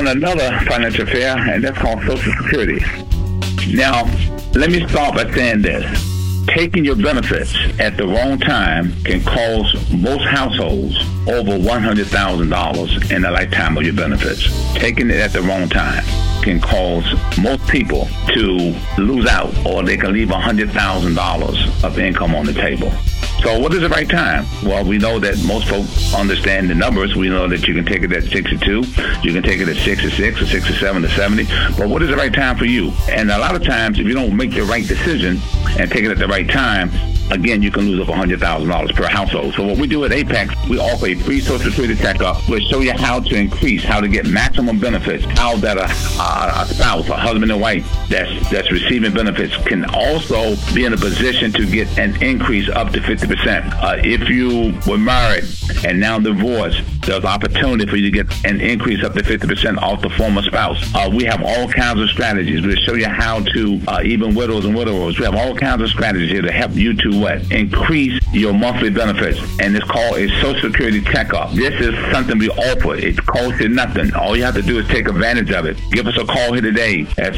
on another financial affair, and that's called Social Security. Now, let me start by saying this. Taking your benefits at the wrong time can cost most households over $100,000 in the lifetime of your benefits. Taking it at the wrong time can cause most people to lose out, or they can leave $100,000 of income on the table. So what is the right time? Well, we know that most folks understand the numbers. We know that you can take it at 62, you can take it at 66, or 67, or 70. But what is the right time for you? And a lot of times, if you don't make the right decision and take it at the right time, again, you can lose up $100,000 per household. So what we do at Apex, we offer a free Social Security checkup. We'll show you how to increase, how to get maximum benefits, how that a spouse, a husband and wife that's receiving benefits can also be in a position to get an increase up to 50%. If you were married and now divorced, there's opportunity for you to get an increase up to 50% off the former spouse. We have all kinds of strategies. We'll show you how to, even widows and widowers, we have all kinds of strategies here to help you to increase your monthly benefits. And it's called a Social Security checkup. This is something we offer. It costs you nothing. All you have to do is take advantage of it. Give us a call here today at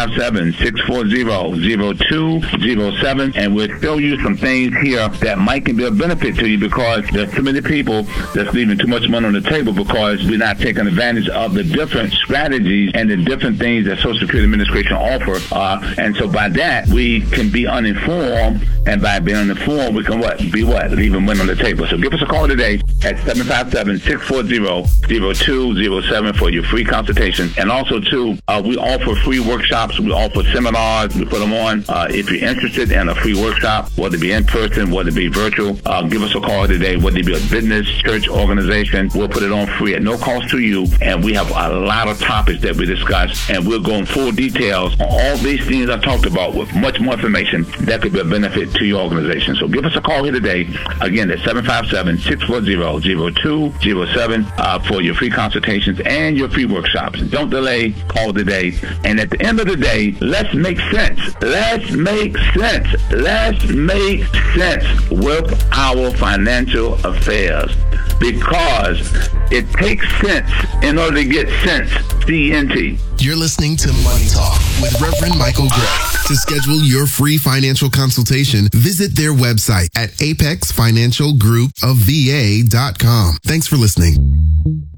757-640-0207, and we'll show you some things here that might can be a benefit to you, because there's too many people that's leaving too much money on the table because we're not taking advantage of the different strategies and the different things that Social Security Administration offer. And so by that, we can be uninformed, and by being uninformed, we can leaving money on the table. So give us a call today at 757-640-0207 for your free consultation. And also, too, we offer free workshops. We offer seminars. We put them on. If you're interested in a free workshop, whether it be in person, whether it be virtual, give us a call today, whether it be a business, church, organization. We'll put it on free at no cost to you. And we have a lot of topics that we discuss, and we'll go in full details on all these things I talked about with much more information that could be a benefit to your organization. So give us a call here today, again, at 757-640-0207 for your free consultations and your free workshops. Don't delay, call today. And at the end of the day, let's make sense. Let's make sense. Let's make sense with our financial affairs, because it takes sense in order to get sense. CNT. You're listening to Money Talk with Reverend Michael Gray. To schedule your free financial consultation, visit their website at apexfinancialgroupofva.com. Thanks for listening.